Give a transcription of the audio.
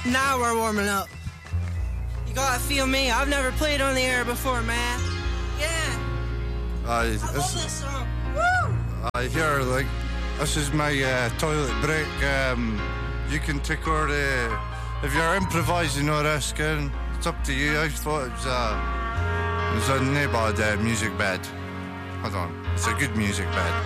Now we're warming up. You gotta feel me. I've never played on the air before, man. Yeah. I love this song. Woo! I hear, like, this is my toilet break. You can take over if you're improvising or asking, it's up to you. I thought it was a nae bad music bed. Hold on. It's a good music bed.